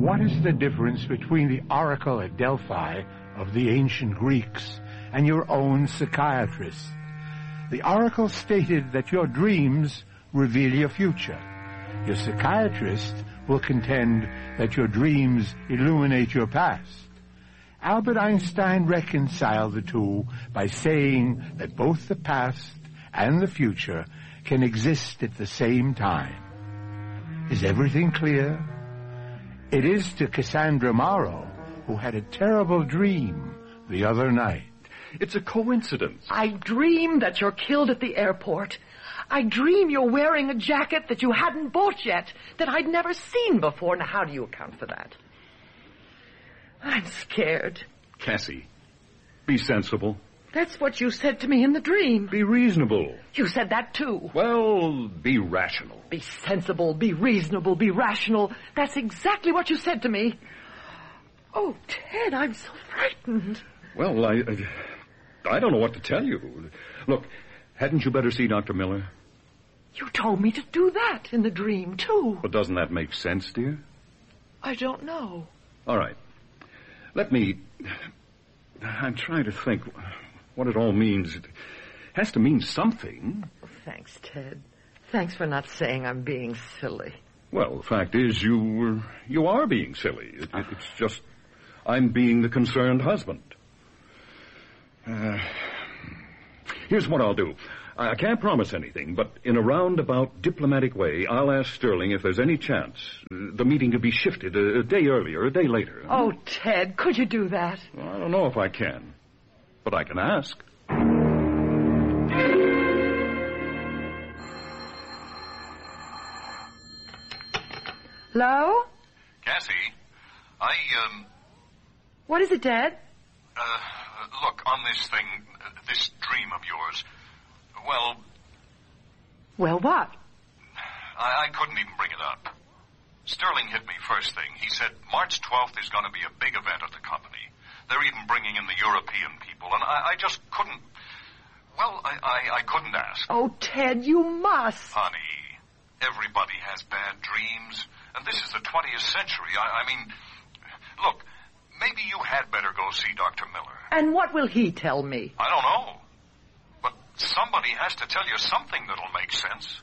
What is the difference between the oracle at Delphi of the ancient Greeks and your own psychiatrist? The oracle stated that your dreams reveal your future. Your psychiatrist will contend that your dreams illuminate your past. Albert Einstein reconciled the two by saying that both the past and the future can exist at the same time. Is everything clear? It is to Cassandra Morrow, who had a terrible dream the other night. It's a coincidence. I dream that you're killed at the airport. I dream you're wearing a jacket that you hadn't bought yet, that I'd never seen before. Now, how do you account for that? I'm scared. Cassie, be sensible. That's what you said to me in the dream. Be reasonable. You said that too. Well, be rational. Be sensible, be reasonable, be rational. That's exactly what you said to me. Oh, Ted, I'm so frightened. Well, I don't know what to tell you. Look, hadn't you better see Dr. Miller? You told me to do that in the dream, too. But doesn't that make sense, dear? I don't know. All right. I'm trying to think what it all means. It has to mean something. Thanks, Ted. Thanks for not saying I'm being silly. Well, the fact is, you are being silly. It's just, I'm being the concerned husband. Here's what I'll do. I can't promise anything, but in a roundabout diplomatic way, I'll ask Sterling if there's any chance the meeting could be shifted a day earlier, a day later. Oh, Ted, could you do that? Well, I don't know if I can, but I can ask. Hello? Cassie, What is it, Dad? Look, on this thing, this dream of yours, well... Well, what? I couldn't even bring it up. Sterling hit me first thing. He said March 12th is going to be a big event at the company. They're even bringing in the European people, and I just couldn't... Well, I couldn't ask. Oh, Ted, you must. Honey, everybody has bad dreams, and this is the 20th century. I mean, look, maybe you had better go see Dr. Miller. And what will he tell me? I don't know. But somebody has to tell you something that'll make sense.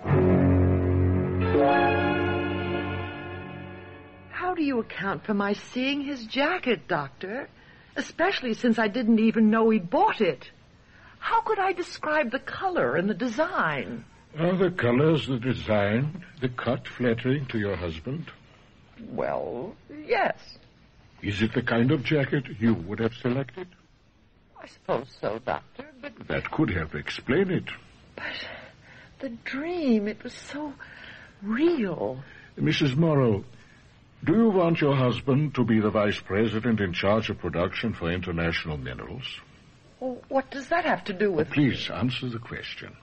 How do you account for my seeing his jacket, Doctor? Especially since I didn't even know he'd bought it. How could I describe the color and the design? Are the colors, the design, the cut flattering to your husband? Well, yes. Is it the kind of jacket you would have selected? I suppose so, Doctor, but... That could have explained it. But the dream, it was so real. Mrs. Morrow, do you want your husband to be the vice president in charge of production for International Minerals? Well, what does that have to do with... Please answer the question.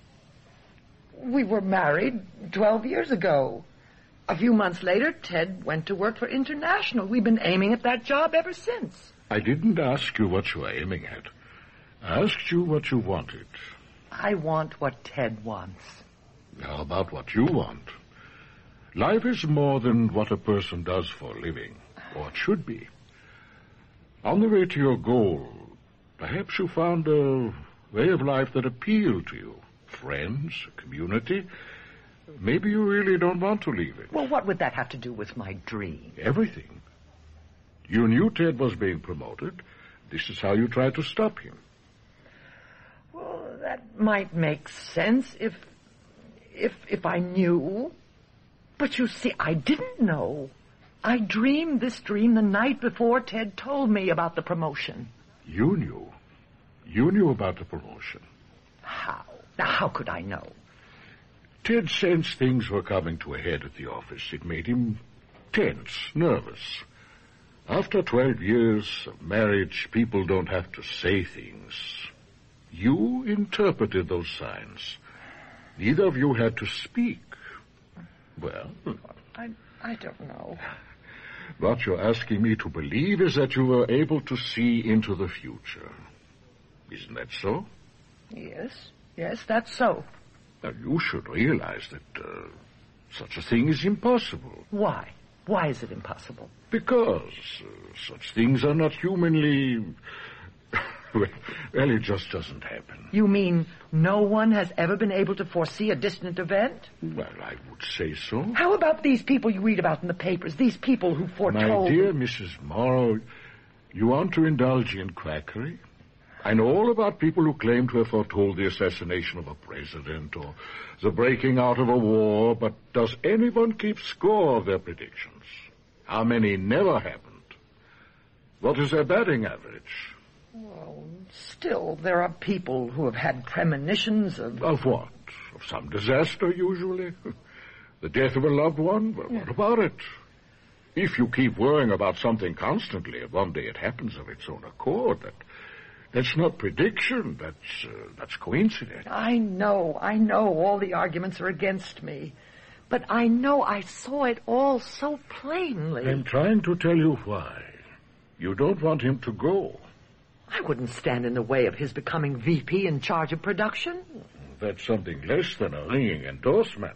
We were married 12 years ago. A few months later, Ted went to work for International. We've been aiming at that job ever since. I didn't ask you what you were aiming at. I asked you what you wanted. I want what Ted wants. How about what you want? Life is more than what a person does for a living, or it should be. On the way to your goal, perhaps you found a way of life that appealed to you. Friends, a community. Maybe you really don't want to leave it. Well, what would that have to do with my dream? Everything. You knew Ted was being promoted. This is how you tried to stop him. Well, that might make sense if I knew. But you see, I didn't know. I dreamed this dream the night before Ted told me about the promotion. You knew. You knew about the promotion. How? Now, how could I know? Ted sensed things were coming to a head at the office. It made him tense, nervous. After 12 years of marriage, people don't have to say things. You interpreted those signs. Neither of you had to speak. Well... I don't know. What you're asking me to believe is that you were able to see into the future. Isn't that so? Yes, that's so. Now, you should realize that such a thing is impossible. Why? Why is it impossible? Because such things are not humanly... well, it just doesn't happen. You mean no one has ever been able to foresee a distant event? Well, I would say so. How about these people you read about in the papers? These people who foretold... My dear Mrs. Morrow, you want to indulge in quackery? I know all about people who claim to have foretold the assassination of a president or the breaking out of a war, but does anyone keep score of their predictions? How many never happened? What is their batting average? Well, still, there are people who have had premonitions of... Of what? Of some disaster, usually? The death of a loved one? Well, what about it? If you keep worrying about something constantly, and one day it happens of its own accord, that's not prediction, that's coincidence. I know, all the arguments are against me. But I know I saw it all so plainly. I'm trying to tell you why. You don't want him to go. I wouldn't stand in the way of his becoming VP in charge of production. That's something less than a ringing endorsement.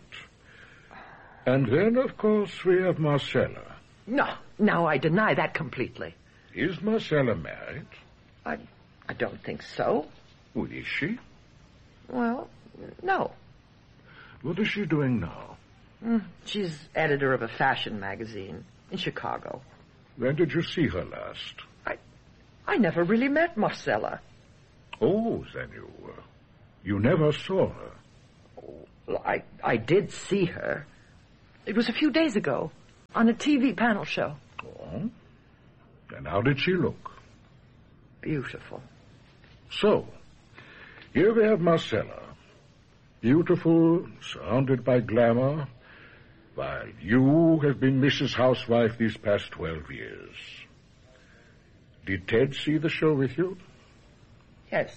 And then, of course, we have Marcella. No, I deny that completely. Is Marcella married? I don't think so. Well, is she? Well, no. What is she doing now? She's editor of a fashion magazine in Chicago. When did you see her last? I never really met Marcella. Oh, then you never saw her. Well, I did see her. It was a few days ago on a TV panel show. Oh? And how did she look? Beautiful. So, here we have Marcella. Beautiful, surrounded by glamour, while you have been Mrs. Housewife these past 12 years. Did Ted see the show with you? Yes.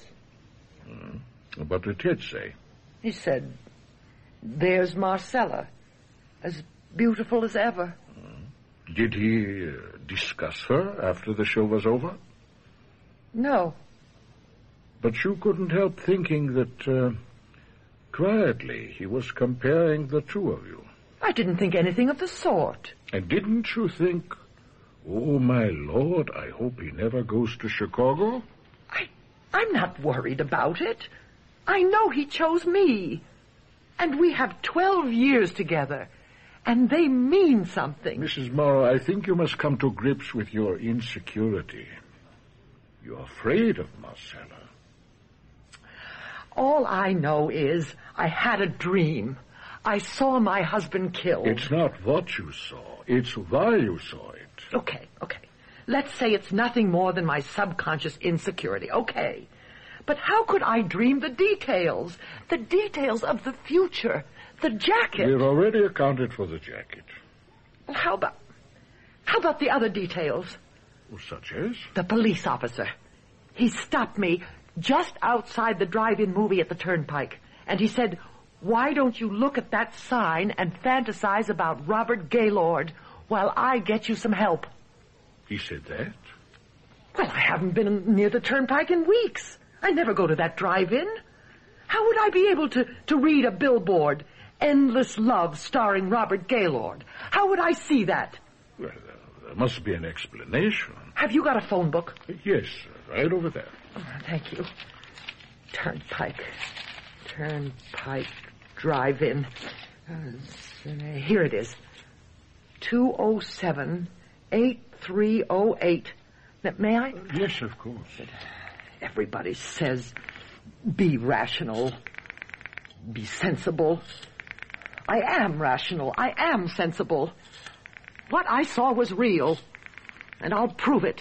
What did Ted say? He said, there's Marcella, as beautiful as ever. Did he discuss her after the show was over? No. But you couldn't help thinking that, quietly, he was comparing the two of you. I didn't think anything of the sort. And didn't you think, oh, my Lord, I hope he never goes to Chicago? I'm not worried about it. I know he chose me. And we have 12 years together. And they mean something. Mrs. Morrow, I think you must come to grips with your insecurity. You're afraid of Marcella. All I know is I had a dream. I saw my husband killed. It's not what you saw. It's why you saw it. Okay. Let's say it's nothing more than my subconscious insecurity. Okay. But how could I dream the details? The details of the future. The jacket. We've already accounted for the jacket. Well, how about the other details? Well, such as? The police officer. He stopped me just outside the drive-in movie at the Turnpike. And he said, why don't you look at that sign and fantasize about Robert Gaylord while I get you some help? He said that? Well, I haven't been near the Turnpike in weeks. I never go to that drive-in. How would I be able to read a billboard, Endless Love starring Robert Gaylord? How would I see that? Well, there must be an explanation. Have you got a phone book? Yes, right over there. Oh, thank you. Turnpike Drive-In. Here it is. 207-8308. Now, may I? Yes, of course. Everybody says, be rational, be sensible. I am rational. I am sensible. What I saw was real, and I'll prove it.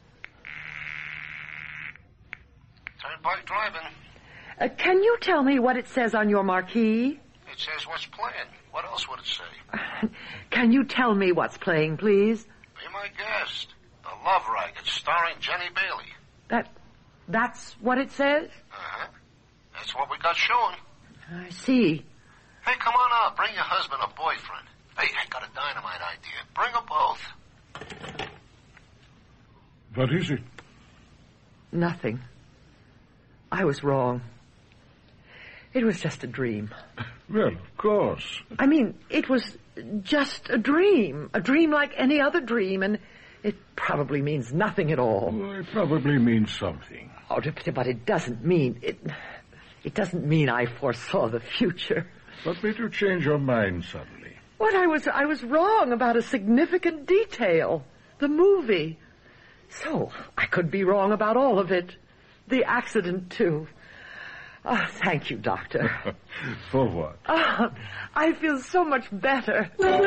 Turnpike Drive-In. Can you tell me what it says on your marquee? It says what's playing. What else would it say? Can you tell me what's playing, please? Be my guest. The Love Racket starring Jenny Bailey. That's what it says? Uh-huh. That's what we got showing. I see. Hey, come on out. Bring your husband or boyfriend. Hey, I got a dynamite idea. Bring them both. What is it? Nothing. I was wrong. It was just a dream. Well, of course. I mean, it was just a dream like any other dream, and it probably means nothing at all. Well, it probably means something. Oh, but it doesn't mean... It doesn't mean I foresaw the future. What made you change your mind suddenly? What, I was wrong about a significant detail. The movie. So, I could be wrong about all of it. The accident, too. Oh, thank you, Doctor. For what? Oh, I feel so much better.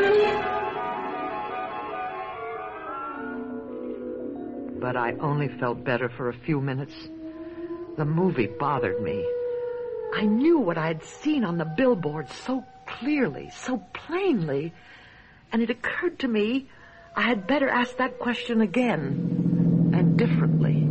But I only felt better for a few minutes. The movie bothered me. I knew what I had seen on the billboard so clearly, so plainly, and it occurred to me I had better ask that question again, and differently.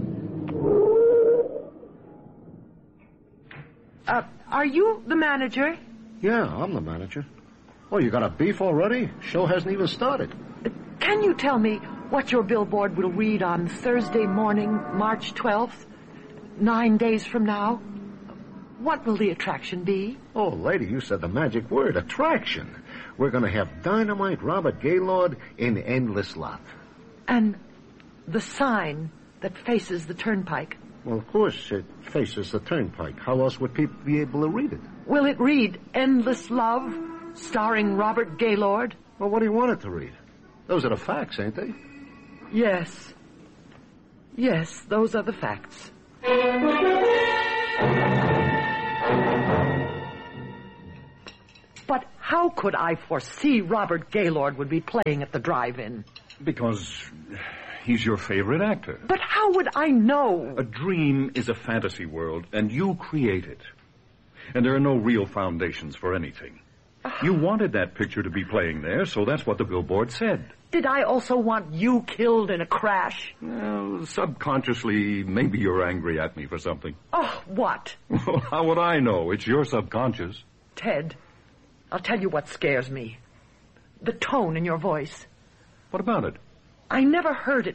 Are you the manager? Yeah, I'm the manager. Oh, you got a beef already? Show hasn't even started. Can you tell me what your billboard will read on Thursday morning, March 12th, 9 days from now? What will the attraction be? Oh, lady, you said the magic word, attraction. We're going to have Dynamite Robert Gaylord in Endless Love. And the sign that faces the turnpike? Well, of course, it faces the turnpike. How else would people be able to read it? Will it read Endless Love, starring Robert Gaylord? Well, what do you want it to read? Those are the facts, ain't they? Yes. Yes, those are the facts. But how could I foresee Robert Gaylord would be playing at the drive-in? Because he's your favorite actor. But how would I know? A dream is a fantasy world, and you create it. And there are no real foundations for anything. You wanted that picture to be playing there, so that's what the billboard said. Did I also want you killed in a crash? Well, subconsciously, maybe you're angry at me for something. Oh, what? Well, how would I know? It's your subconscious. Ted, I'll tell you what scares me. The tone in your voice. What about it? I never heard it